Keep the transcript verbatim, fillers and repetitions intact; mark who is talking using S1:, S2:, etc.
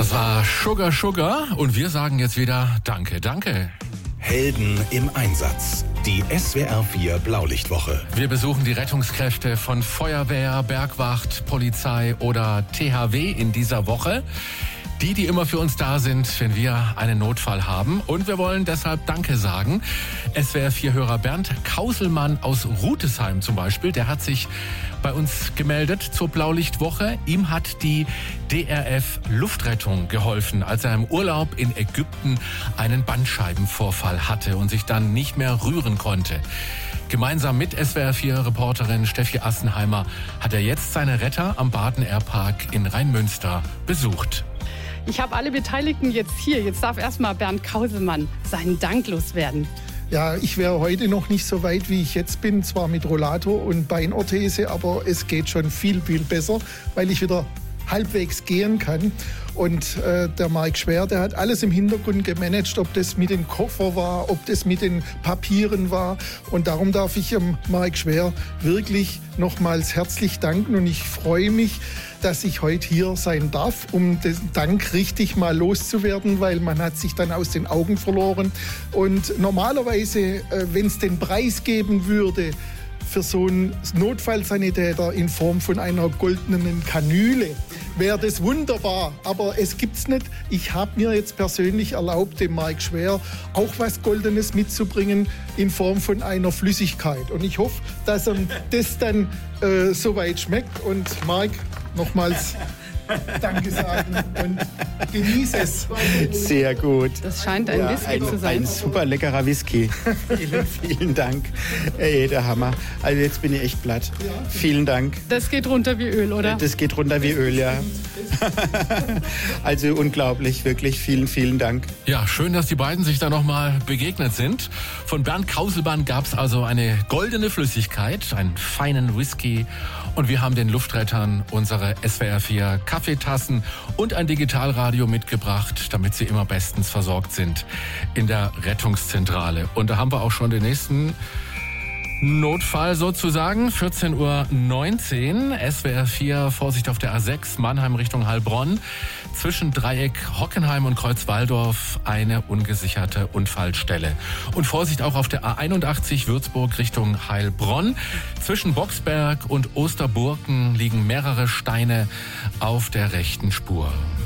S1: Das war Sugar Sugar und wir sagen jetzt wieder Danke, danke.
S2: Helden im Einsatz. Die S W R vier Blaulichtwoche.
S1: Wir besuchen die Rettungskräfte von Feuerwehr, Bergwacht, Polizei oder T H W in dieser Woche. Die, die immer für uns da sind, wenn wir einen Notfall haben. Und wir wollen deshalb Danke sagen. S W R vier-Hörer Bernd Kauselmann aus Rutesheim zum Beispiel, der hat sich bei uns gemeldet zur Blaulichtwoche. Ihm hat die D R F Luftrettung geholfen, als er im Urlaub in Ägypten einen Bandscheibenvorfall hatte und sich dann nicht mehr rühren konnte. Gemeinsam mit S W R vier-Reporterin Steffi Assenheimer hat er jetzt seine Retter am Barden Airpark in Rheinmünster besucht.
S3: Ich habe alle Beteiligten jetzt hier. Jetzt darf erstmal Bernd Kauselmann seinen Dank loswerden.
S4: Ja, ich wäre heute noch nicht so weit, wie ich jetzt bin, zwar mit Rollator und Beinorthese, aber es geht schon viel, viel besser, weil ich wieder halbwegs gehen kann. Und äh, der Mark Schwer, der hat alles im Hintergrund gemanagt, ob das mit dem Koffer war, ob das mit den Papieren war. Und darum darf ich dem Mark Schwer wirklich nochmals herzlich danken. Und ich freue mich, dass ich heute hier sein darf, um den Dank richtig mal loszuwerden, weil man hat sich dann aus den Augen verloren. Und normalerweise, äh, wenn es den Preis geben würde, für so einen Notfallsanitäter in Form von einer goldenen Kanüle, wäre das wunderbar. Aber es gibt's nicht. Ich habe mir jetzt persönlich erlaubt, dem Mark Schwer auch was Goldenes mitzubringen in Form von einer Flüssigkeit. Und ich hoffe, dass ihm das dann äh, soweit schmeckt. Und Mark, nochmals Danke sagen und genieße es.
S5: Sehr gut.
S3: Das scheint ein
S5: ja,
S3: Whisky
S5: ein,
S3: zu sein.
S5: Ein super leckerer Whisky. vielen, vielen Dank. Ey, der Hammer. Also jetzt bin ich echt platt. Ja. Vielen Dank.
S3: Das geht runter wie Öl, oder?
S5: Das geht runter wie Öl, ja. Also unglaublich, wirklich vielen, vielen Dank.
S1: Ja, schön, dass die beiden sich da nochmal begegnet sind. Von Bernd Kauselmann gab es also eine goldene Flüssigkeit, einen feinen Whisky. Und wir haben den Luftrettern unsere S W R vier Kaffeetassen und ein Digitalradio mitgebracht, damit sie immer bestens versorgt sind in der Rettungszentrale. Und da haben wir auch schon den nächsten Notfall sozusagen, vierzehn Uhr neunzehn, S W R vier, Vorsicht auf der A sechs, Mannheim Richtung Heilbronn. Zwischen Dreieck Hockenheim und Kreuz-Walldorf eine ungesicherte Unfallstelle. Und Vorsicht auch auf der A einundachtzig, Würzburg Richtung Heilbronn. Zwischen Boxberg und Osterburken liegen mehrere Steine auf der rechten Spur.